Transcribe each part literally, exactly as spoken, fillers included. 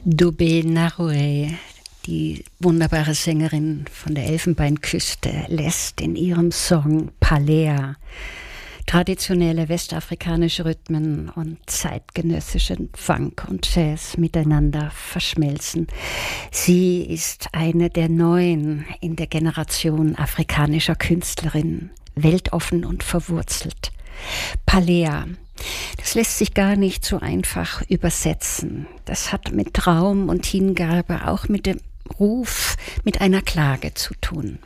Dubé Narué, die wunderbare Sängerin von der Elfenbeinküste, lässt in ihrem Song Palea traditionelle westafrikanische Rhythmen und zeitgenössischen Funk und Jazz miteinander verschmelzen. Sie ist eine der Neuen in der Generation afrikanischer Künstlerinnen, weltoffen und verwurzelt. Palea, das lässt sich gar nicht so einfach übersetzen. Das hat mit Traum und Hingabe, auch mit dem Ruf, mit einer Klage zu tun.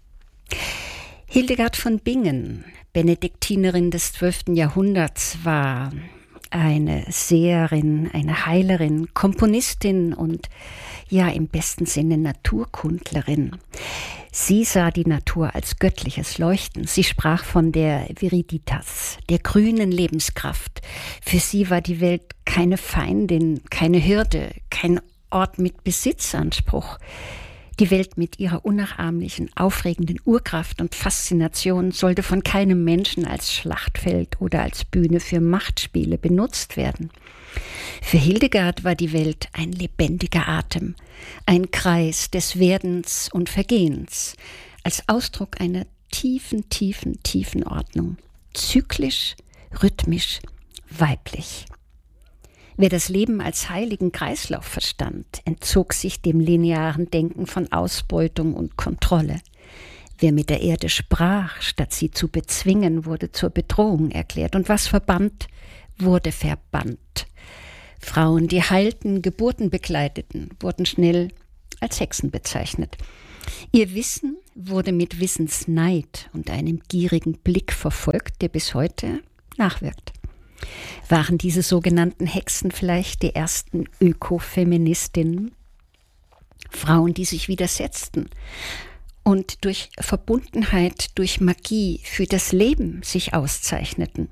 Hildegard von Bingen, Benediktinerin des zwölften Jahrhunderts, war eine Seherin, eine Heilerin, Komponistin und ja im besten Sinne Naturkundlerin. Sie sah die Natur als göttliches Leuchten. Sie sprach von der Viriditas, der grünen Lebenskraft. Für sie war die Welt keine Feindin, keine Hürde, kein Ort mit Besitzanspruch. Die Welt mit ihrer unnachahmlichen, aufregenden Urkraft und Faszination sollte von keinem Menschen als Schlachtfeld oder als Bühne für Machtspiele benutzt werden. Für Hildegard war die Welt ein lebendiger Atem, ein Kreis des Werdens und Vergehens, als Ausdruck einer tiefen, tiefen, tiefen Ordnung, zyklisch, rhythmisch, weiblich. Wer das Leben als heiligen Kreislauf verstand, entzog sich dem linearen Denken von Ausbeutung und Kontrolle. Wer mit der Erde sprach, statt sie zu bezwingen, wurde zur Bedrohung erklärt. Und was verband, wurde verbannt. Frauen, die heilten, Geburten begleiteten, wurden schnell als Hexen bezeichnet. Ihr Wissen wurde mit Wissensneid und einem gierigen Blick verfolgt, der bis heute nachwirkt. Waren diese sogenannten Hexen vielleicht die ersten Ökofeministinnen? Frauen, die sich widersetzten und durch Verbundenheit, durch Magie für das Leben sich auszeichneten.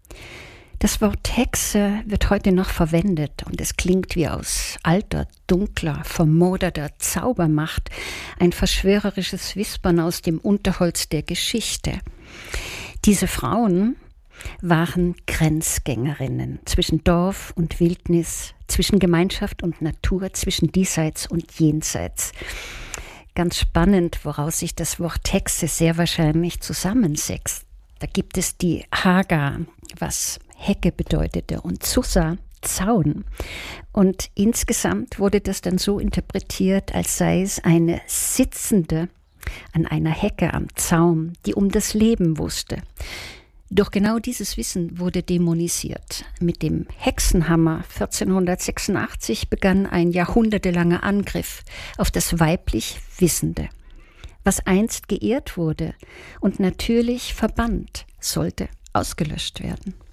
Das Wort Hexe wird heute noch verwendet und es klingt wie aus alter, dunkler, vermoderter Zaubermacht, ein verschwörerisches Wispern aus dem Unterholz der Geschichte. Diese Frauen waren Grenzgängerinnen zwischen Dorf und Wildnis, zwischen Gemeinschaft und Natur, zwischen Diesseits und Jenseits. Ganz spannend, woraus sich das Wort Hexe sehr wahrscheinlich zusammensetzt. Da gibt es die Haga, was Hecke bedeutete, und Susa, Zaun. Und insgesamt wurde das dann so interpretiert, als sei es eine Sitzende an einer Hecke am Zaun, die um das Leben wusste. Doch genau dieses Wissen wurde dämonisiert. Mit dem Hexenhammer vierzehnhundertsechsundachtzig begann ein jahrhundertelanger Angriff auf das weiblich Wissende. Was einst geehrt wurde und natürlich verbannt, sollte ausgelöscht werden.